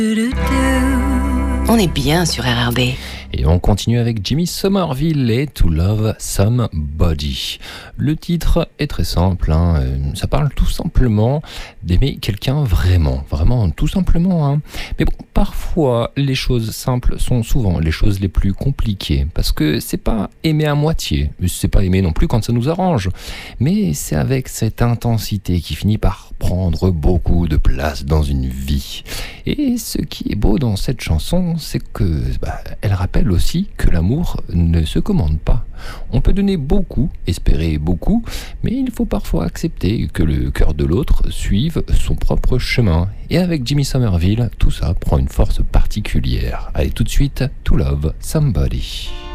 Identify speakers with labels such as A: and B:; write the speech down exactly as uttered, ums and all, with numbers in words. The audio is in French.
A: On est bien sur R R B.
B: Et on continue avec Jimmy Somerville et To Love Somebody. Le titre est très simple, hein. Ça parle tout simplement d'aimer quelqu'un vraiment, vraiment tout simplement. Hein. Mais bon, parfois les choses simples sont souvent les choses les plus compliquées, parce que c'est pas aimer à moitié, c'est pas aimer non plus quand ça nous arrange, mais c'est avec cette intensité qui finit par prendre beaucoup de place dans une vie. Et ce qui est beau dans cette chanson, c'est que bah, elle rappelle aussi que l'amour ne se commande pas. On peut donner beaucoup, espérer beaucoup, mais il faut parfois accepter que le cœur de l'autre suive son propre chemin. Et avec Jimmy Somerville, tout ça prend une force particulière. Allez tout de suite, To Love Somebody.